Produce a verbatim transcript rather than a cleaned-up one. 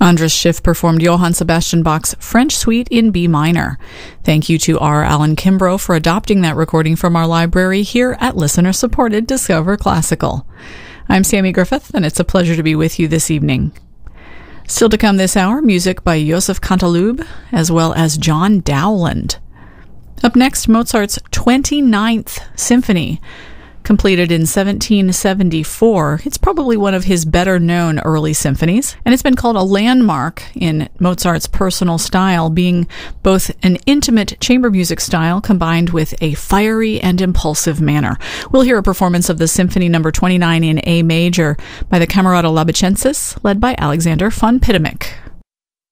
Andras Schiff performed Johann Sebastian Bach's French Suite in B minor. Thank you to R. Alan Kimbrough for adopting that recording from our library here at listener-supported Discover Classical. I'm Sammy Griffith, and it's a pleasure to be with you this evening. Still to come this hour, music by Joseph Cantalube, as well as John Dowland. Up next, Mozart's twenty-ninth Symphony, completed in seventeen seventy-four. It's probably one of his better-known early symphonies, and it's been called a landmark in Mozart's personal style, being both an intimate chamber music style combined with a fiery and impulsive manner. We'll hear a performance of the Symphony number twenty-nine in A major by the Camerata Labicensis, led by Alexander von Pittermich.